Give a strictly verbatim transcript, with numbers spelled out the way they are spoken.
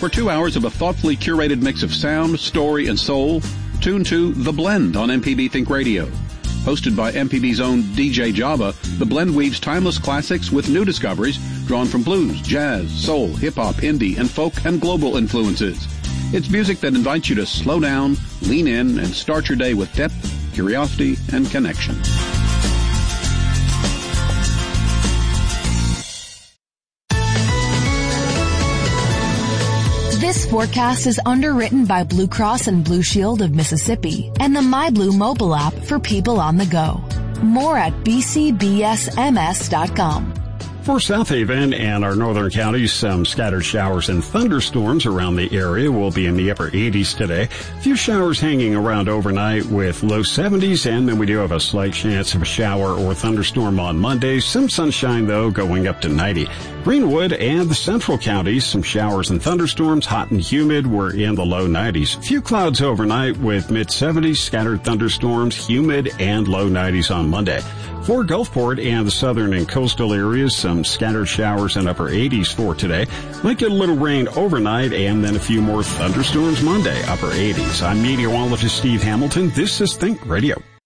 For two hours of a thoughtfully curated mix of sound, story, and soul, tune to The Blend on M P B Think Radio. Hosted by M P B's own D J Java, The Blend weaves timeless classics with new discoveries drawn from blues, jazz, soul, hip-hop, indie, and folk and global influences. It's music that invites you to slow down, lean in, and start your day with depth, curiosity, and connection. This forecast is underwritten by Blue Cross and Blue Shield of Mississippi and the MyBlue mobile app for people on the go. More at b c b s m s dot com. For South Haven and our northern counties, some scattered showers and thunderstorms around the area will be in the upper eighties today. A few showers hanging around overnight with low seventies, and then we do have a slight chance of a shower or thunderstorm on Monday. Some sunshine, though, going up to ninety. Greenwood and the central counties, some showers and thunderstorms, hot and humid, were in the low nineties. A few clouds overnight with mid-seventies, scattered thunderstorms, humid, and low nineties on Monday. For Gulfport and the southern and coastal areas, some scattered showers and upper eighties for today. Might get a little rain overnight and then a few more thunderstorms Monday, upper eighties. I'm meteorologist Steve Hamilton. This is Think Radio.